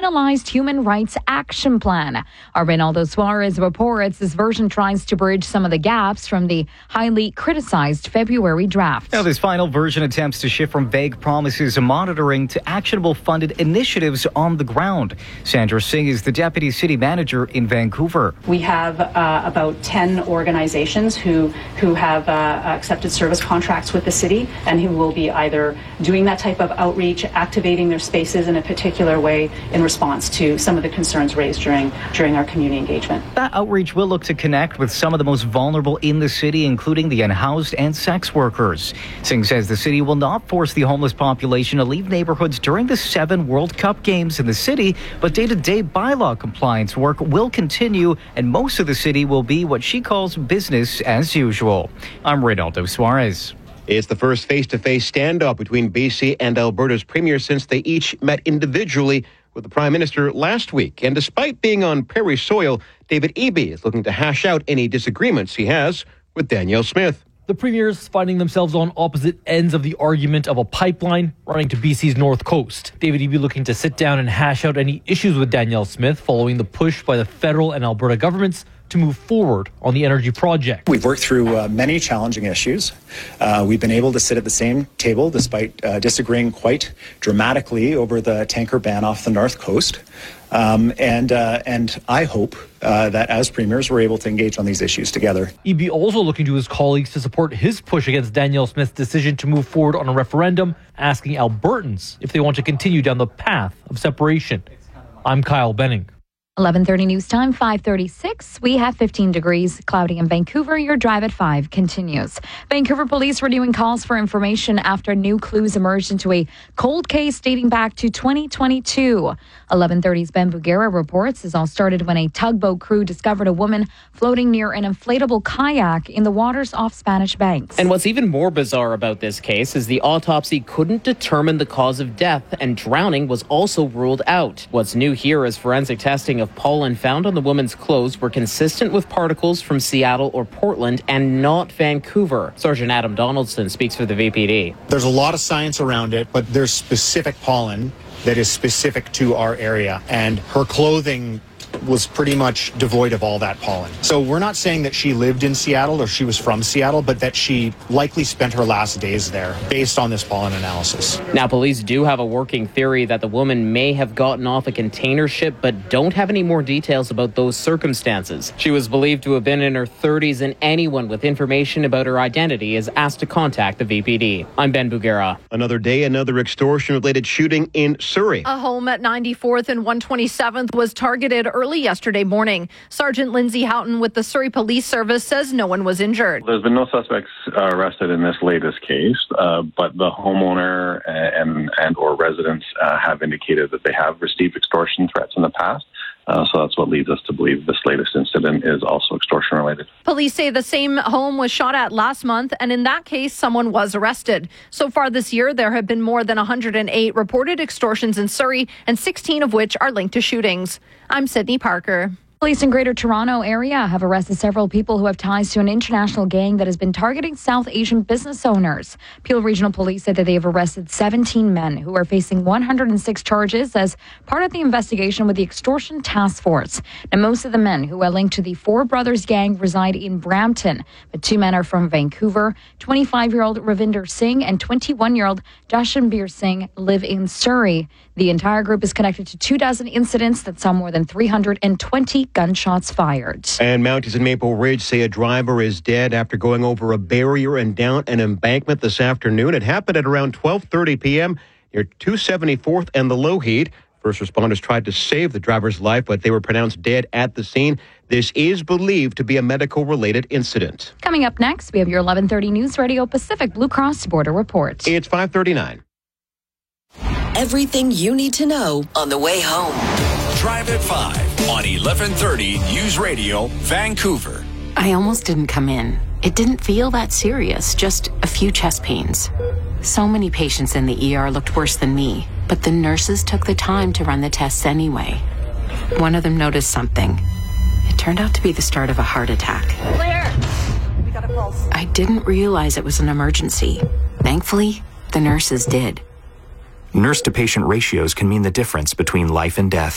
finalized Human Rights Action Plan. Arnaldo Suarez reports this version tries to bridge some of the gaps from the highly criticized February draft. Now, this final version attempts to shift from vague promises and monitoring to actionable funded initiatives on the ground. Sandra Singh is the deputy city manager in Vancouver. We have about 10 organizations who have accepted service contracts with the city and who will be either doing that type of outreach, activating their spaces in a particular way in response to some of the concerns raised during our community engagement. That outreach will look to connect with some of the most vulnerable in the city, including the unhoused and sex workers. Singh says the city will not force the homeless population to leave neighborhoods during the 7 World Cup games in the city, but day-to-day bylaw compliance work will continue, and most of the city will be what she calls business as usual. I'm Reynaldo Suarez. It's the first face-to-face standoff between BC and Alberta's premier since they each met individually with the Prime Minister last week. And despite being on Prairie soil, David Eby is looking to hash out any disagreements he has with Danielle Smith. The premiers finding themselves on opposite ends of the argument of a pipeline running to BC's north coast. David Eby looking to sit down and hash out any issues with Danielle Smith following the push by the federal and Alberta governments to move forward on the energy project. We've worked through many challenging issues. We've been able to sit at the same table despite disagreeing quite dramatically over the tanker ban off the north coast. And I hope that as premiers, we're able to engage on these issues together. Eby also looking to his colleagues to support his push against Danielle Smith's decision to move forward on a referendum, asking Albertans if they want to continue down the path of separation. I'm Kyle Benning. 11:30 news time, 5:36. We have 15 degrees, cloudy in Vancouver. Your drive at 5 continues. Vancouver police renewing calls for information after new clues emerged into a cold case dating back to 2022. 11:30's Ben Bugera reports this all started when a tugboat crew discovered a woman floating near an inflatable kayak in the waters off Spanish Banks. And what's even more bizarre about this case is the autopsy couldn't determine the cause of death, and drowning was also ruled out. What's new here is forensic testing of pollen found on the woman's clothes were consistent with particles from Seattle or Portland and not Vancouver. Sergeant Adam Donaldson speaks for the VPD. There's a lot of science around it, but there's specific pollen that is specific to our area, and her clothing was pretty much devoid of all that pollen. So we're not saying that she lived in Seattle or she was from Seattle, but that she likely spent her last days there based on this pollen analysis. Now, police do have a working theory that the woman may have gotten off a container ship, but don't have any more details about those circumstances. She was believed to have been in her 30s, and anyone with information about her identity is asked to contact the VPD. I'm Ben Bugera. Another day, another extortion-related shooting in Surrey. A home at 94th and 127th was targeted early yesterday morning. Sergeant Lindsay Houghton with the Surrey Police Service says no one was injured. There's been no suspects arrested in this latest case, but the homeowner and or residents have indicated that they have received extortion threats in the past. So that's what leads us to believe this latest incident is also extortion-related. Police say the same home was shot at last month, and in that case, someone was arrested. So far this year, there have been more than 108 reported extortions in Surrey, and 16 of which are linked to shootings. I'm Sydney Parker. Police in Greater Toronto area have arrested several people who have ties to an international gang that has been targeting South Asian business owners. Peel Regional Police said that they have arrested 17 men who are facing 106 charges as part of the investigation with the Extortion Task Force. Now, most of the men who are linked to the Four Brothers gang reside in Brampton, but 2 men are from Vancouver. 25-year-old Ravinder Singh and 21-year-old Jashanbir Singh live in Surrey. The entire group is connected to 24 incidents that saw more than 320 gunshots fired. And Mounties in Maple Ridge say a driver is dead after going over a barrier and down an embankment this afternoon. It happened at around 12:30 p.m. near 274th and the Lougheed. First responders tried to save the driver's life, but they were pronounced dead at the scene. This is believed to be a medical-related incident. Coming up next, we have your 11:30 News Radio Pacific Blue Cross Border Report. It's 5:39. Everything you need to know on the way home. Drive at 5 on 1130 News Radio, Vancouver. I almost didn't come in. It didn't feel that serious, just a few chest pains. So many patients in the ER looked worse than me, but the nurses took the time to run the tests anyway. One of them noticed something. It turned out to be the start of a heart attack. Claire, we got a pulse. I didn't realize it was an emergency. Thankfully, the nurses did. Nurse-to-patient ratios can mean the difference between life and death.